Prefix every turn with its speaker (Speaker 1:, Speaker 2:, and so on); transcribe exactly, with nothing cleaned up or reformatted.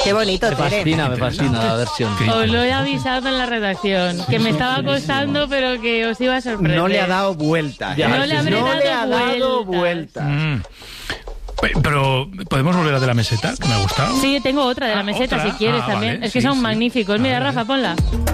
Speaker 1: Qué bonito,
Speaker 2: Me
Speaker 1: Tere.
Speaker 2: fascina, me fascina la versión.
Speaker 3: Os lo he avisado en la redacción, que me estaba costando, pero que os iba a sorprender.
Speaker 4: No le ha dado vuelta.
Speaker 2: Ya,
Speaker 4: ¿eh?
Speaker 3: No le habré
Speaker 4: no
Speaker 3: dado
Speaker 4: le ha dado
Speaker 3: vueltas.
Speaker 4: vuelta.
Speaker 5: Mm. Pe- Pero, ¿podemos volver a de la meseta? Que me ha gustado.
Speaker 3: Sí, tengo otra de la
Speaker 5: Ah,
Speaker 3: meseta
Speaker 5: ¿otra?
Speaker 3: si quieres
Speaker 5: Ah,
Speaker 3: también.
Speaker 5: vale,
Speaker 3: es que
Speaker 5: sí,
Speaker 3: son
Speaker 5: sí.
Speaker 3: magníficos. Mira,
Speaker 5: A ver.
Speaker 3: Rafa, ponla.